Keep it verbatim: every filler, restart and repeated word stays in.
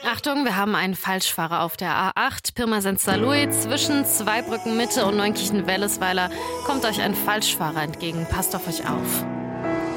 Achtung, wir haben einen Falschfahrer auf der A acht, Pirmasens-Saarlouis. Zwischen Zweibrücken Mitte und Neunkirchen-Wellesweiler kommt euch ein Falschfahrer entgegen. Passt auf euch auf.